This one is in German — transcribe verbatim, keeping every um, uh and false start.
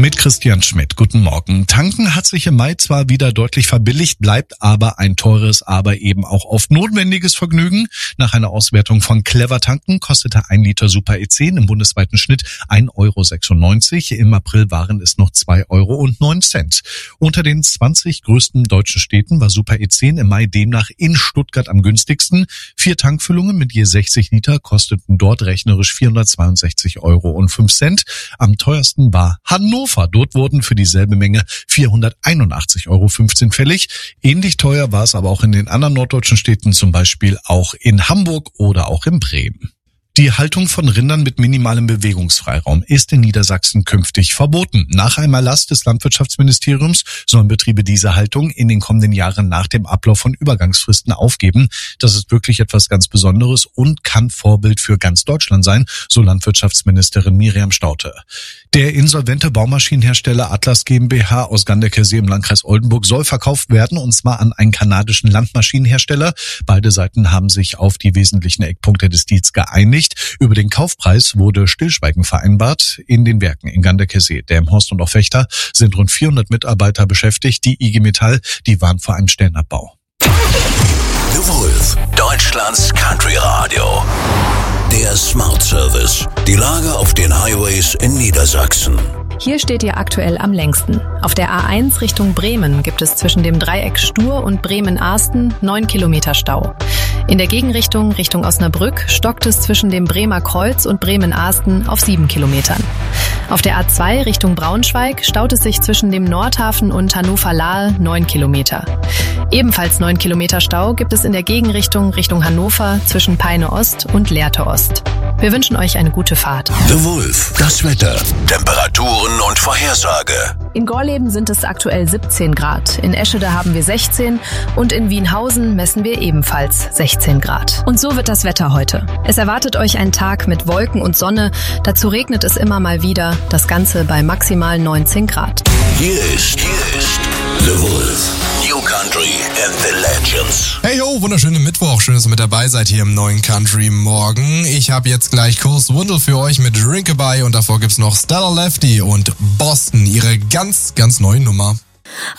Mit Christian Schmidt. Guten Morgen. Tanken hat sich im Mai zwar wieder deutlich verbilligt, bleibt aber ein teures, aber eben auch oft notwendiges Vergnügen. Nach einer Auswertung von Clever Tanken kostete ein Liter Super E zehn im bundesweiten Schnitt ein Euro sechsundneunzig. Im April waren es noch zwei Euro und neun Cent. Unter den zwanzig größten deutschen Städten war Super E zehn im Mai demnach in Stuttgart am günstigsten. Vier Tankfüllungen mit je sechzig Liter kosteten dort rechnerisch vierhundertzweiundsechzig Euro und fünf Cent. Am teuersten war Hannover. Dort wurden für dieselbe Menge vierhunderteinundachtzig Euro fünfzehn fällig. Ähnlich teuer war es aber auch in den anderen norddeutschen Städten, zum Beispiel auch in Hamburg oder auch in Bremen. Die Haltung von Rindern mit minimalem Bewegungsfreiraum ist in Niedersachsen künftig verboten. Nach einem Erlass des Landwirtschaftsministeriums sollen Betriebe diese Haltung in den kommenden Jahren nach dem Ablauf von Übergangsfristen aufgeben. Das ist wirklich etwas ganz Besonderes und kann Vorbild für ganz Deutschland sein, so Landwirtschaftsministerin Miriam Staudte. Der insolvente Baumaschinenhersteller Atlas GmbH aus Ganderkesee im Landkreis Oldenburg soll verkauft werden, und zwar an einen kanadischen Landmaschinenhersteller. Beide Seiten haben sich auf die wesentlichen Eckpunkte des Deals geeinigt. Über den Kaufpreis wurde Stillschweigen vereinbart. In den Werken in Ganderkesee, Delmenhorst und auch Vechta sind rund vierhundert Mitarbeiter beschäftigt. Die I G Metall, die waren vor einem Stellenabbau. The Wolf, Deutschlands Country Radio. Der Smart Service. Die Lage auf den Highways in Niedersachsen. Hier steht ihr aktuell am längsten. Auf der A eins Richtung Bremen gibt es zwischen dem Dreieck Stur und Bremen-Arsten neun Kilometer Stau. In der Gegenrichtung Richtung Osnabrück stockt es zwischen dem Bremer Kreuz und Bremen-Arsten auf sieben Kilometern. Auf der A zwei Richtung Braunschweig staut es sich zwischen dem Nordhafen und Hannover-Lahl neun Kilometer. Ebenfalls neun Kilometer Stau gibt es in der Gegenrichtung Richtung Hannover zwischen Peine Ost und Lehrte Ost. Wir wünschen euch eine gute Fahrt. The Wolf, das Wetter, Temperaturen und Vorhersage. In Gorleben sind es aktuell siebzehn Grad, in Eschede haben wir sechzehn und in Wienhausen messen wir ebenfalls sechzehn Grad. Und so wird das Wetter heute. Es erwartet euch ein Tag mit Wolken und Sonne, dazu regnet es immer mal wieder, das Ganze bei maximal neunzehn Grad. Hier ist, hier ist The Wolf, New Country and the Legends. Hey yo, wunderschönen Mittwoch, schön, dass ihr mit dabei seid hier im neuen Country Morgen. Ich habe jetzt gleich Kurs Wundel für euch mit Drinkabye und davor gibt's noch Stella Lefty und Boston, ihre ganz, ganz neue Nummer.